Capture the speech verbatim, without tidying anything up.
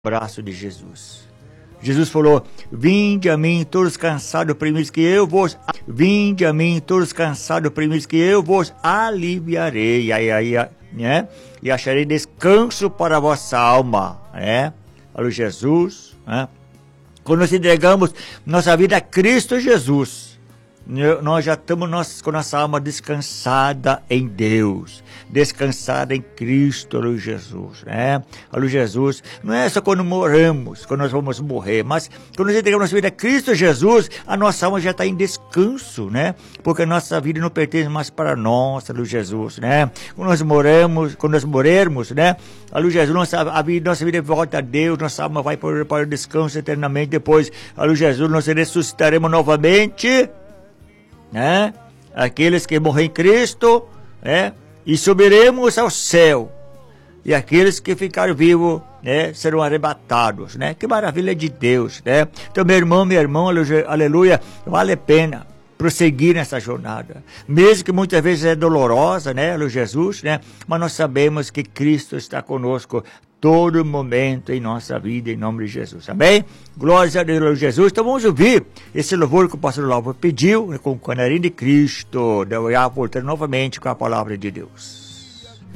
braço de Jesus. Jesus falou: vinde a mim todos cansados e oprimidos, que eu vos vinde a mim todos cansados e oprimidos, que eu vos aliviarei, aí, aí, né? E acharei descanso para a vossa alma, né? Olha Jesus, né? Quando nós entregamos nossa vida a Cristo Jesus, nós já estamos nós, com nossa alma descansada em Deus, descansada em Cristo, Olha Jesus, né? Olha Jesus, não é só quando morremos, quando nós vamos morrer, mas quando nós entregamos nossa vida a Cristo Jesus, a nossa alma já está em descanso, né? Porque a nossa vida não pertence mais para nós, Olha Jesus, né? Quando nós morremos, quando nós morrermos, né? Olha Jesus, nossa, a vida, nossa vida volta a Deus, nossa alma vai para, para o descanso eternamente. Depois, Olha Jesus, nós ressuscitaremos novamente, né? Aqueles que morrem em Cristo, né? E subiremos ao céu, e aqueles que ficarem vivos, né, serão arrebatados, né? Que maravilha de Deus, né? Então, meu irmão, meu irmão, aleluia, vale a pena prosseguir nessa jornada, mesmo que muitas vezes é dolorosa, né, Aleluia Jesus, né? Mas nós sabemos que Cristo está conosco todo momento em nossa vida, em nome de Jesus, amém? Glória a Deus, Jesus. Então vamos ouvir esse louvor que o pastor Lavo pediu, com o canarinho de Cristo, voltando novamente com a palavra de Deus.